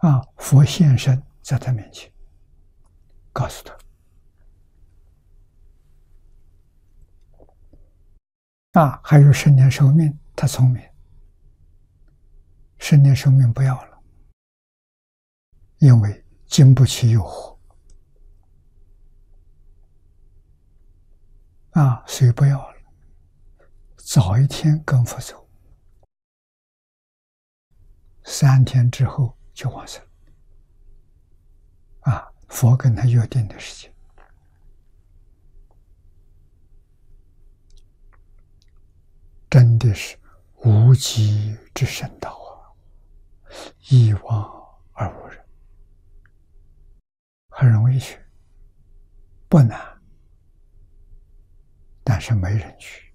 佛现身在他面前，告诉他，还有10年寿命，他聪明，10年寿命不要了，因为经不起诱惑，所以不要了。早一天跟佛走，3天之后就往生。佛跟他约定的时间。真的是无极之深道一往而无人，很容易去，不难，但是没人去。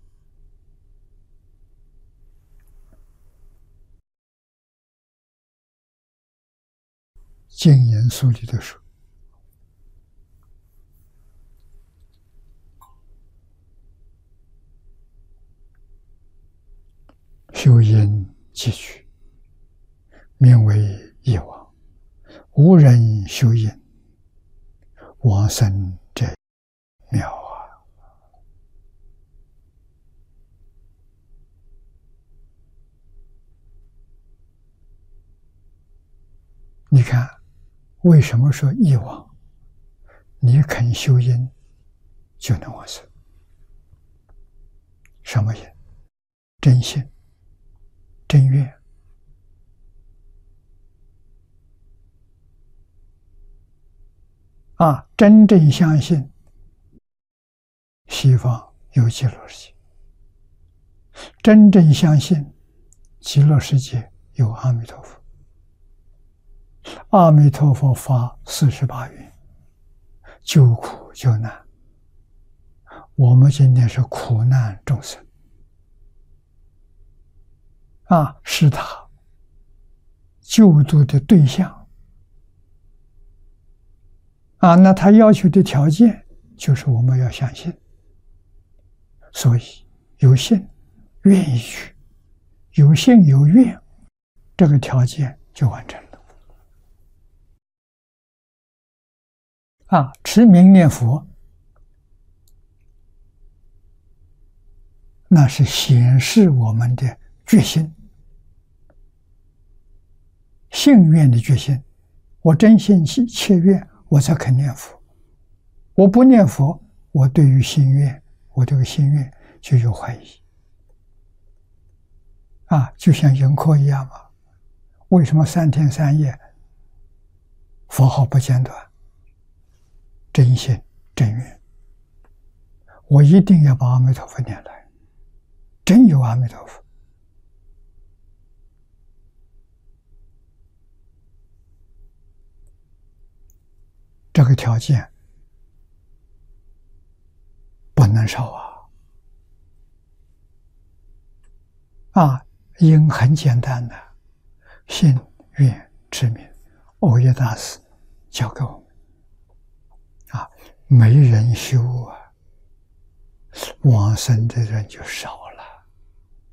净言书里头说，修因即取，名为业往。无人修因，往生者渺啊！你看，为什么说业往？你肯修因，就能往生。什么因？真信。真愿真正相信西方有极乐世界，真正相信极乐世界有阿弥陀佛，阿弥陀佛发48愿，救苦救难。我们今天是苦难众生。是他救度的对象那他要求的条件就是我们要相信，所以有信愿意去，有信有愿，这个条件就完成了。持名念佛，那是显示我们的决心。信愿的决心，我真心切愿，我才肯念佛。我不念佛，我对于心愿，我这个心愿就有怀疑。就像迎客一样嘛，为什么3天3夜佛号不间断？真心真愿，我一定要把阿弥陀佛念来，真有阿弥陀佛。这个条件不能少因很简单的，信愿持名，藕益大师教给我们没人修往生的人就少了。